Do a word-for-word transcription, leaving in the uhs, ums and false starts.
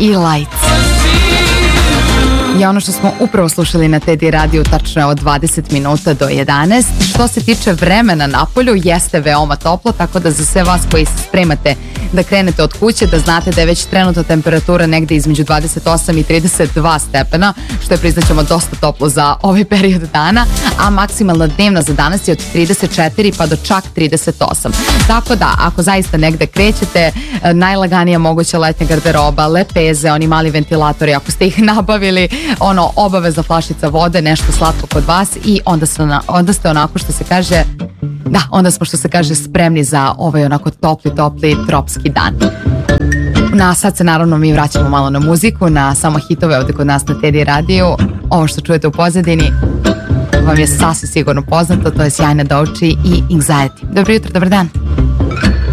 i Lights. I ono što smo upravo slušali na Teddy radiju, tačno je od dvadeset minuta do jedanaest. Što se tiče vremena na polju, jeste veoma toplo, tako da za sve vas koji se spremate da krenete od kuće, da znate da je već trenutno temperatura negde između dvadeset osam i trideset dva stepena, što je, priznaćemo, dosta toplo za ovaj period dana, a maksimalna dnevna za danas je od trideset četiri pa do čak trideset osam. Tako da, ako zaista negde krećete, najlaganija moguća letnja garderoba, lepeze, oni mali ventilatori, ako ste ih nabavili, ono, obavezna flašica vode, nešto slatko kod vas i onda, su, onda ste onako, što se kaže, da, onda smo, što se kaže, spremni za ovaj onako topli, topli, tropski dan. Na sad se naravno mi vraćamo malo na muziku, na samo hitove ovde kod nas na Teddy radiju. Ovo što čujete u pozadini vam je sasvim sigurno poznato, to je Sjajna Dovči i Anxiety. Dobro jutro, dobar dan.